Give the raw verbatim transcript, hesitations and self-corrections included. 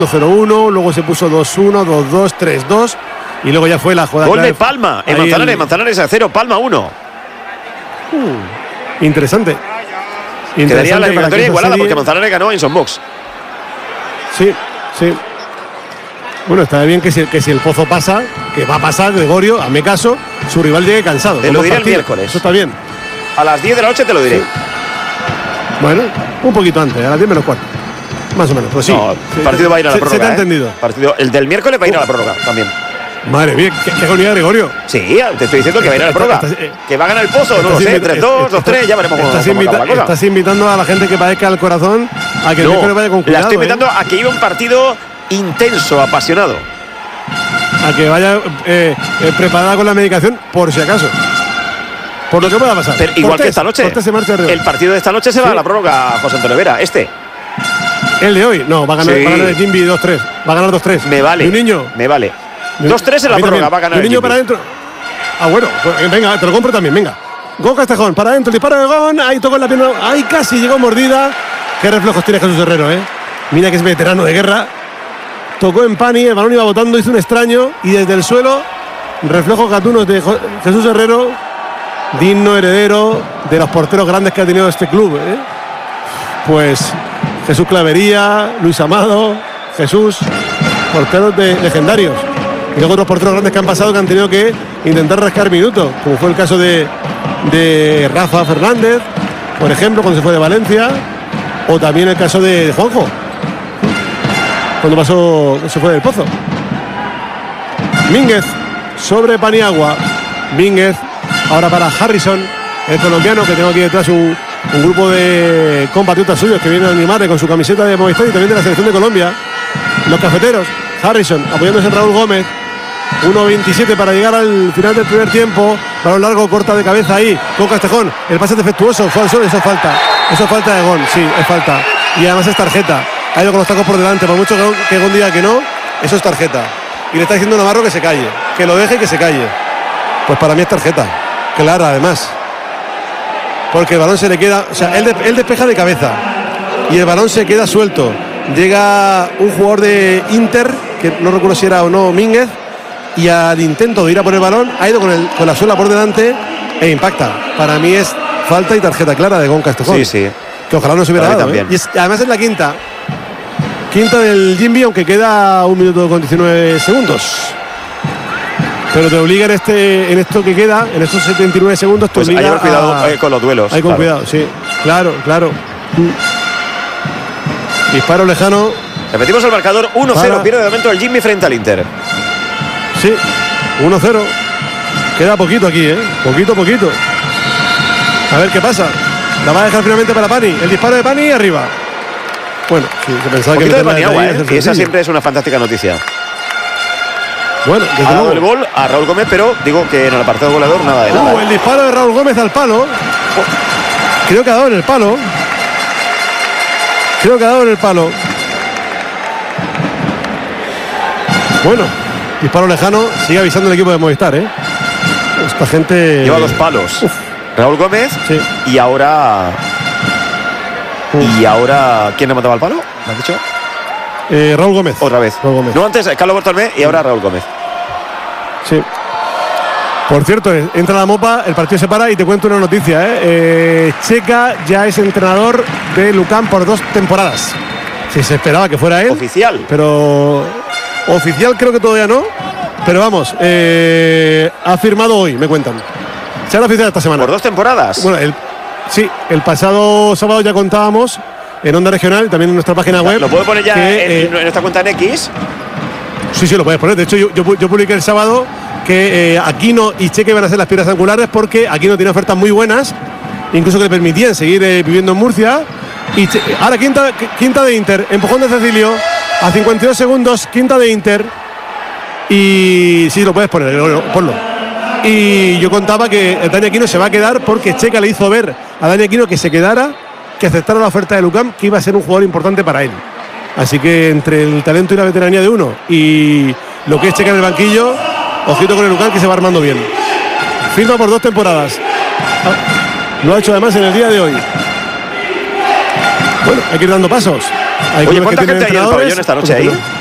cero uno, luego se puso dos uno, dos dos, tres dos y luego ya fue la jugada. Gol de Palma en Manzanares, el... Manzanares a cero, Palma uno. Uh, interesante. Quedaría la eliminatoria igualada serie... porque Manzanares ganó a Inson Box. Sí, sí. Bueno, está bien que si, que si el Pozo pasa, que va a pasar, Gregorio, hazme caso, su rival llegue cansado. Te lo diré el miércoles. Eso está bien. A las diez de la noche te lo diré. Sí. Bueno, un poquito antes, a las diez menos cuarto. Más o menos, pues sí. No, el partido va a ir a la se, prórroga. Se te ha ¿eh? entendido. Partido, el del miércoles va a ir a la prórroga también. Madre mía, qué, qué agonía, Gregorio. Sí, te estoy diciendo que va a ir a la prórroga. Estás, eh, que va a ganar el Pozo, no lo sé, tres dos, dos tres, ya veremos cómo, estás, cómo invita acaba la cosa. Estás invitando a la gente que padezca el corazón a que no, el miércoles vaya con cuidado. La estoy invitando ¿eh? a que iba un partido intenso, apasionado. A que vaya eh, eh, preparada con la medicación, por si acaso. Por lo que pueda pasar. Pero igual Cortés, que esta noche. Cortés se marcha el partido de esta noche se sí. va a la prórroga, José Antonio Vera, este. ¿El de hoy? No, va a ganar, sí. va a ganar el Jimby dos tres. Va a ganar dos tres. Me vale. ¿Y un niño? Me vale. dos tres en la prórroga, va a ganar el niño para adentro. Ah, bueno, pues, venga, te lo compro también, venga. Gol Castejón, para adentro, disparo de Gon. Ahí tocó en la pierna. Ahí casi llegó mordida. Qué reflejos tiene Jesús Herrero, ¿eh? Mira que es veterano de guerra. Tocó en Pani, el balón iba botando, hizo un extraño. Y desde el suelo, reflejos gatunos de Jesús Herrero. Digno heredero de los porteros grandes que ha tenido este club, ¿eh? Pues Jesús Clavería, Luis Amado, Jesús, porteros de legendarios. Y luego otros porteros grandes que han pasado que han tenido que intentar rascar minutos, como fue el caso de, de Rafa Fernández, por ejemplo, cuando se fue de Valencia, o también el caso de Juanjo, cuando pasó, se fue del Pozo. Mínguez sobre Paniagua. Mínguez ahora para Harrison, el colombiano, que tengo aquí detrás un, un grupo de compatriotas suyos que vienen a animarle con su camiseta de Movistar y también de la selección de Colombia. Los cafeteros, Harrison apoyándose en Raúl Gómez. uno veintisiete para llegar al final del primer tiempo. Balón largo, corta de cabeza ahí con Castejón. El pase defectuoso, fue al suelo, eso es falta. Eso es falta de Gon, sí, es falta. Y además es tarjeta. Ha ido con los tacos por delante, por mucho que Gon diga que no, eso es tarjeta. Y le está diciendo a Navarro que se calle, que lo deje y que se calle. Pues para mí es tarjeta. Clara, además. Porque el balón se le queda, o sea, él, de, él despeja de cabeza y el balón se queda suelto. Llega un jugador de Inter, que no recuerdo si era o no Mínguez, y al intento de ir a por el balón ha ido con, el, con la suela por delante e impacta. Para mí es falta y tarjeta clara de Gon Castejón. Sí, sí. Que ojalá no se hubiera dado, ¿eh? Y es, además es la quinta. Quinta del Jimby, aunque queda un minuto con diecinueve segundos. Pero te obliga en este en esto que queda, en estos setenta y nueve segundos, te pues obliga hay que haber cuidado a, eh, con los duelos. Hay con claro. cuidado, sí. Claro, claro. Disparo lejano. Repetimos el marcador, uno cero, para... pierde de momento el Jimmy frente al Inter. Sí, uno cero. Queda poquito aquí, ¿eh? Poquito, poquito. A ver qué pasa. La va a dejar finalmente para Pani. El disparo de Pani arriba. Bueno, sí, se pensaba que... de Paniagua, ¿eh? Y esa siempre es una fantástica noticia. Bueno, ha dado luego el gol a Raúl Gómez, pero digo que en el apartado goleador nada de nada. Uh, el disparo de Raúl Gómez al palo. Creo que ha dado en el palo. Creo que ha dado en el palo. Bueno, disparo lejano. Sigue avisando el equipo de Movistar, ¿eh? Esta gente... Lleva dos palos. Uf. Raúl Gómez. Sí. Y ahora... Uf. Y ahora... ¿Quién le mataba el palo? ¿Me has dicho? Eh, Raúl Gómez. Otra vez. Raúl Gómez. No, antes Carlos Bortolmé y ahora Raúl Gómez. Sí. Por cierto, entra la mopa, el partido se para y te cuento una noticia, ¿eh? Eh, Checa ya es entrenador de Lucan por dos temporadas. Sí, se esperaba que fuera él. Oficial. Pero oficial creo que todavía no. Pero vamos, eh, ha firmado hoy, me cuentan. Será oficial esta semana. ¿Por dos temporadas? Bueno, el, sí, el pasado sábado ya contábamos en Onda Regional, también en nuestra página web. ¿Lo puedo poner ya que, en, eh, en esta cuenta en X? Sí, sí, lo puedes poner. De hecho, yo, yo, yo publiqué el sábado que eh, Aquino y Cheque iban a ser las piedras angulares porque Aquino tiene ofertas muy buenas, incluso que le permitían seguir eh, viviendo en Murcia. Y che, ahora quinta, quinta de Inter, empujón de Cecilio, a cincuenta y dos segundos, quinta de Inter. Y sí, lo puedes poner, ponlo. Y yo contaba que Dani Aquino se va a quedar porque Checa le hizo ver a Dani Aquino que se quedara, que aceptara la oferta de Lucan, que iba a ser un jugador importante para él. Así que entre el talento y la veteranía de uno y lo que es Checa en el banquillo, ojito con el Lucan, que se va armando bien. Firma por dos temporadas. Lo ha hecho además en el día de hoy. Bueno, hay que ir dando pasos. Hay Oye, clubes que ¿cuánta tienen gente hay en el entrenadores, pabellón esta noche otros que ahí? no.